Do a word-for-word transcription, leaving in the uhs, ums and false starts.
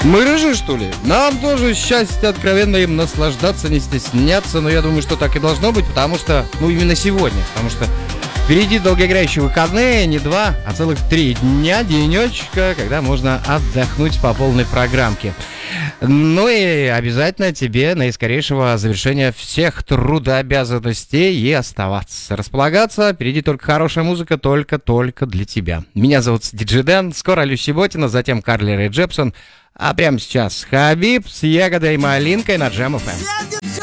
Мы рыжие, что ли? Нам тоже счастье откровенно им наслаждаться, не стесняться. Но я думаю, что так и должно быть, потому что, ну, именно сегодня. Потому что впереди долгоиграющие выходные, не два, а целых три дня, денечка, когда можно отдохнуть по полной программке. Ну и обязательно тебе наискорейшего завершения всех трудообязанностей и оставаться. Располагаться, впереди только хорошая музыка, только-только для тебя. Меня зовут Диджей Дэн, скоро Люси Ботина, затем Карли Рэй Джепсон. А прямо сейчас Хабиб с ягодой и малинкой на Джем эф эм.